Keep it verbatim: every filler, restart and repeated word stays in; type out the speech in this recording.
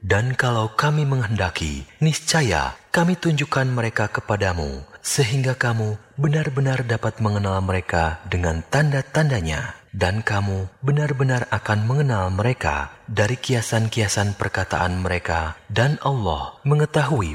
Dan kalau kami menghendaki, niscaya kami tunjukkan mereka kepadamu, sehingga kamu benar-benar dapat mengenal mereka dengan tanda-tandanya. Dan kamu benar-benar akan mengenal mereka dari kiasan-kiasan perkataan mereka. Dan Allah mengetahui